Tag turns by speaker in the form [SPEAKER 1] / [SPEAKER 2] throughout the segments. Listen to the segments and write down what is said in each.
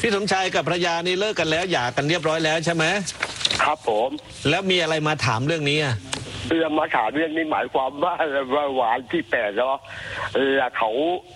[SPEAKER 1] พี่สมชายกับภรรยานี่เลิกกันแล้วหย่ากันเรียบร้อยแล้วใช่ไหม
[SPEAKER 2] ครับผม
[SPEAKER 1] แล้วมีอะไรมาถามเรื่องนี้อ่ะ
[SPEAKER 2] เรื่องมาถามเรื่องนี้หมายความว่าวันที่8แล้วเขา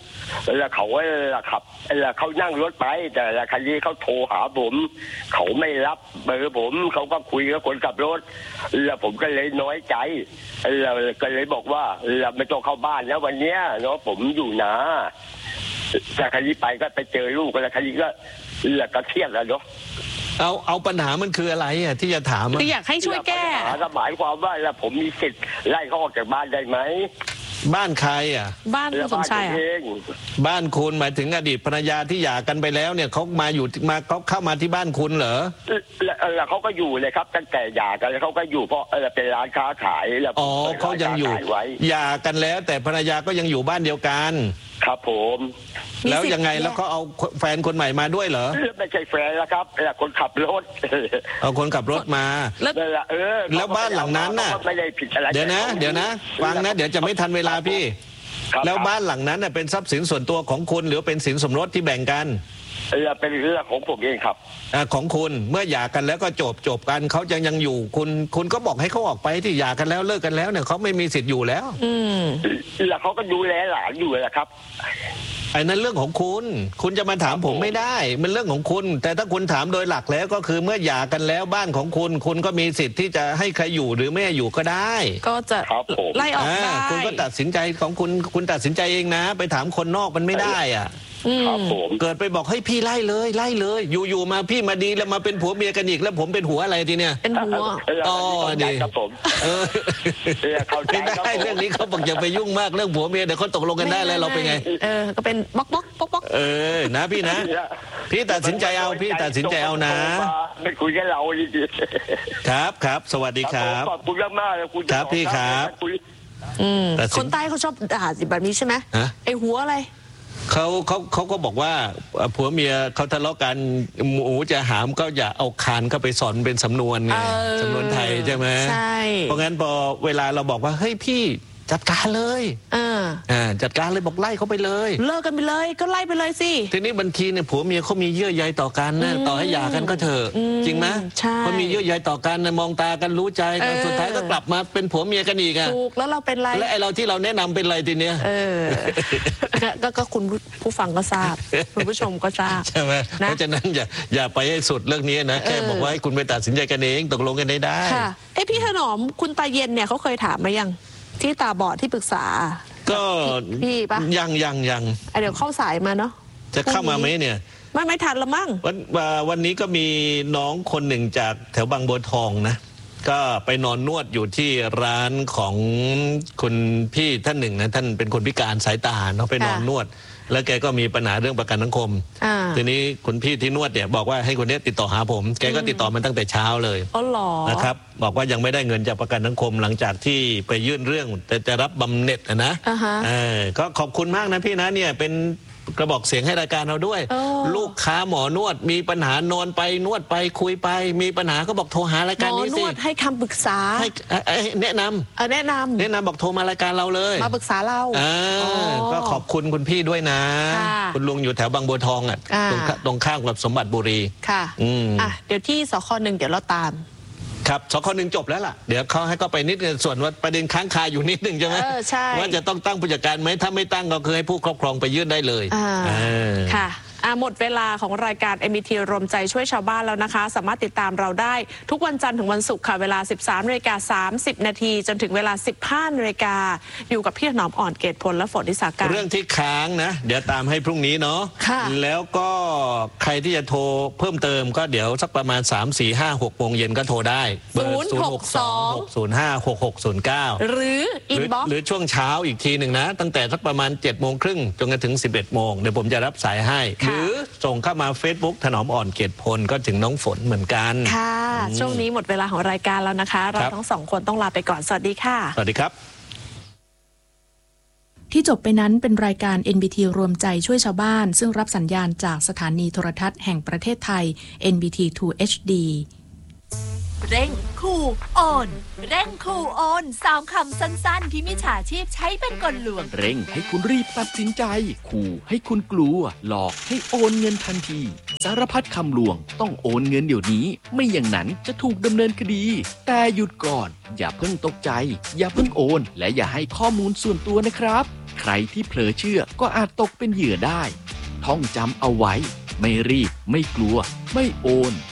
[SPEAKER 2] ขับเขานั่งรถไปแต่คันนี้เขาโทรหาผมเขาไม่รับเบอร์ผมเขาก็คุยกับคนขับรถแล้วผมก็เลยน้อยใจก็เลยบอกว่าไม่ต้องเข้าบ้านแล้ววันเนี้ยเนาะผมอยู่นะแต่คันนี้ไปก็ไปเจอลูกแล้วคันนี้ก็เครียดแล้วเนาะ
[SPEAKER 1] เอาปัญหามันคืออะไรอ่ะที่จะถาม
[SPEAKER 3] คืออยากให้ช่วยแก้
[SPEAKER 2] หมายความว่าผมมีสิทธิ์ไล่เขาออกจากบ้านได้ไหม
[SPEAKER 1] บ้านใครอ่ะ
[SPEAKER 3] บ้านคุณสมชายอ่ะ
[SPEAKER 1] บ้านคุณหมายถึงอดีตภรรยาที่หย่ากันไปแล้วเนี่ยเขามาอยู่มาเขาเข้ามาที่บ้านคุณเหรอ
[SPEAKER 2] แล้วเขาก็อยู่เลยครับตั้งแต่หย่ากันเขาก็อยู่เพราะเป็นร้านค้าขายแล้ว
[SPEAKER 1] อ๋อเขายังอยู่หย่ากันแล้วแต่ภรรยาก็ยังอยู่บ้านเดียวกัน
[SPEAKER 2] ครับผม
[SPEAKER 1] แล้วยังไงแล้วเขาเอาแฟนคนใหม่มาด้วยเหรอ
[SPEAKER 2] ไม่ใช่แฟนแล้วครับคนขับรถ
[SPEAKER 1] เอาคนขับรถมาแล้วบ้านหลังนั้นน่ะ
[SPEAKER 2] ไม่ได้ผิดอะไร
[SPEAKER 1] เดี๋ยวนะฟังนะเดี๋ยวจะไม่ทันเวลาพี่แล้วบ้านหลังนั้นน่ะเป็นทรัพย์สินส่วนตัวของคุณหรือเป็นสินสมรสที่แบ่งกัน
[SPEAKER 2] เป็นเรื่องของผมเองครับ
[SPEAKER 1] ของคุณเมื่อหย่ากันแล้วก็จบกันเขายังอยู่คุณก็บอกให้เขาออกไปที่หย่ากันแล้วเลิกกันแล้วเนี่ยเขาไม่มีสิทธิ์อยู่แล้ว
[SPEAKER 2] แล้วเขาก็ดูแลหลานอยู่แหละครับ
[SPEAKER 1] ไอ้นั้นเรื่องของคุณจะมาถามผมไม่ได้มันเรื่องของคุณแต่ถ้าคุณถามโดยหลักแล้วก็คือเมื่อหย่ากันแล้วบ้านของคุณก็มีสิทธิ์ที่จะให้ใครอยู่หรือไม่อยู่ก็ได้
[SPEAKER 3] ก็จะไล่ออกได้
[SPEAKER 1] คุณก็ตัดสินใจของคุณตัดสินใจเองนะไปถามคนนอกมันไม่ได้อ่ะเกิดไปบอกให้พี่ไล่เลยอยู่มาพี่มาดีแล้วมาเป็นผัวเมียกันอีกแล้วผมเป็นหัวอะไรทีเนี้ย
[SPEAKER 3] เป็นหัว
[SPEAKER 2] ดีครับผม
[SPEAKER 1] ไม่ได้เรื่องนี้เขาบอกอย่าไปยุ่งมากเรื่องผัวเมียเดี๋ยวเขาตกลงกันได้แล้วเราเป็นไง
[SPEAKER 3] ก็เป็นบล็อก
[SPEAKER 1] นะพี่นะพี่ตัดสินใจเอาพี่ตัดสินใจเอานะ
[SPEAKER 2] ไม่คุยกับเราดี
[SPEAKER 1] ครับสวัสดีครับ
[SPEAKER 2] ขอบคุณมากเลยคุณ
[SPEAKER 1] ครับพี่ครับ
[SPEAKER 3] คนใต้เขาชอบด่าแบบนี้ใช่ไหมไอหัวอะไร
[SPEAKER 1] เขาก็บอกว่าผัวเมียเขาทะเลาะกันหมูจะหามก็อย่าเอาคานเข้าไปสอนเป็นสำนวนไงสำนวนไทยใช่ไหม
[SPEAKER 3] ใช่
[SPEAKER 1] เพราะงั้นพอเวลาเราบอกว่าเฮ้ยพี่จัดการเลยจัดการเลยบอกไล่เขาไปเลย
[SPEAKER 3] เลิกกันไปเลยก็ไล่ไปเลยสิ
[SPEAKER 1] ทีนี้บางทีเนี่ยผัวเมียเขามีเยื่อใยต่อกันนะต่อให้หย่ากันก็เถอะจริงไหมเขามีเยื่อใยต่อกันนะมองตากันรู้ใจกันสุดท้ายก็กลับมาเป็นผัวเมียกันอีกอ่ะ
[SPEAKER 3] ถูกแล้วเราเป็นไร
[SPEAKER 1] และไอเราที่เราแนะนำเป็นไรทีเนี้ย
[SPEAKER 3] ก็คุณผู้ฟังก็ทราบคุณผู้ชมก็ทราบ
[SPEAKER 1] ใช่ไหมเพราะฉะนั้นอย่าไปให้สุดเรื่องนี้นะแค่บอกว่าให้คุณไปตัดสินใจกันเองตกลงกันได้
[SPEAKER 3] ค่ะพี่ถนอมคุณตาเย็นเนี่ยเขาเคยถามมายังที่ตาบอดที่ปรึกษา
[SPEAKER 1] ก็
[SPEAKER 3] พี่ปะ
[SPEAKER 1] ยัง
[SPEAKER 3] เดี๋ยวเข้าสายมาเนาะ
[SPEAKER 1] จะเข้ามาไหมเนี่ย
[SPEAKER 3] ไม่ทันละมั้ง
[SPEAKER 1] วันนี้ก็มีน้องคนหนึ่งจากแถวบางบัวทองนะก็ไปนอนนวดอยู่ที่ร้านของคุณพี่ท่านหนึ่งนะท่านเป็นคนพิการสายตาเนาะไปนอนนวดแล้วแกก็มีปัญหาเรื่องประกันสังคมทีนี้คุณพี่ที่นวดเนี่ยบอกว่าให้คนนี้ติดต่อหาผมแกก็ติดต่อมาตั้งแต่เช้าเลยนะครับบอกว่ายังไม่ได้เงินจากประกันสังคมหลังจากที่ไปยื่นเรื่องแต่จะรับบำเหน็จนะก็ขอบคุณมากนะพี่นะเนี่ยเป็นกระบอกเสียงให้รายการเราด้วยลูกค้าหมอนวดมีปัญหานอนไปนวดไปคุยไปมีปัญหาก็บอกโทรหารายการนี้สิ
[SPEAKER 3] หมอนวดให้คำปรึกษา
[SPEAKER 1] ให้แนะนำบอกโทรมารายการเราเลย
[SPEAKER 3] มาปรึกษาเรา
[SPEAKER 1] ก็ขอบคุณคุณพี่ด้วยนะคุณลุงอยู่แถวบางบัวทองอ่ะตรงข้ามกับสมบัติบุรี
[SPEAKER 3] ค่ะเดี๋ยวที่สค.1เดี๋ยวเราตาม
[SPEAKER 1] ครับสค.1จบแล้วล่ะเดี๋ยวเขาให้ก็ไปนิดนึงส่วนว่าประเด็นค้างคาอยู่นิดนึงใช่ไหม
[SPEAKER 3] ใช่
[SPEAKER 1] ว่าจะต้องตั้งผู้จัดการไหมถ้าไม่ตั้งก็คือให้ผู้ครอบครองไปยื่นได้เลย
[SPEAKER 3] ค่ะหมดเวลาของรายการ MBT รวมใจช่วยชาวบ้านแล้วนะคะสามารถติดตามเราได้ทุกวันจันทร์ถึงวันศุกร์ค่ะเวลา 13:30 น.จนถึงเวลา 15:00 น.อยู่กับพี่ถนอมอ่อนเกตพลและฝนนิสาการ
[SPEAKER 1] เรื่องที่ค้างนะเดี๋ยวตามให้พรุ่งนี้เนาะแล้วก็ใครที่จะโทรเพิ่มเติมก็เดี๋ยวสักประมาณ 3, 4, 5, 6 โมงเย็นก็โทรได้เบอร์ 062-605-6609
[SPEAKER 3] หรืออินบ็อกซ์
[SPEAKER 1] หรือช่วงเช้าอีกทีหนึ่งนะตั้งแต่สักประมาณ 7:30 จนถึง 11 โมงเดี๋ยวผมจะรับสายให้หรือส่งเข้ามา Facebook ถนอมอ่อนเกตพลก็ถึงน้องฝนเหมือนกัน
[SPEAKER 3] ค่ะช่วงนี้หมดเวลาของรายการแล้วนะคะเราทั้งสองคนต้องลาไปก่อนสวัสดีค่ะ
[SPEAKER 1] สวัสดีครับ
[SPEAKER 4] ที่จบไปนั้นเป็นรายการ NBT รวมใจช่วยชาวบ้านซึ่งรับสัญญาณจากสถานีโทรทัศน์แห่งประเทศไทย NBT 2 HD
[SPEAKER 5] เร่งขู่โอนเร่งขู่โอน3 คำสั้นๆที่มิจฉาชีพใช้เป็นกลลวง
[SPEAKER 6] เร่งให้คุณรีบตัดสินใจขู่ให้คุณกลัวหลอกให้โอนเงินทันทีสารพัดคำลวงต้องโอนเงินเดี๋ยวนี้ไม่อย่างนั้นจะถูกดำเนินคดีแต่หยุดก่อนอย่าเพิ่งตกใจอย่าเพิ่งโอนและอย่าให้ข้อมูลส่วนตัวนะครับใครที่เผลอเชื่อก็อาจตกเป็นเหยื่อได้ท่องจำเอาไว้ไม่รีบไม่กลัวไม่โอน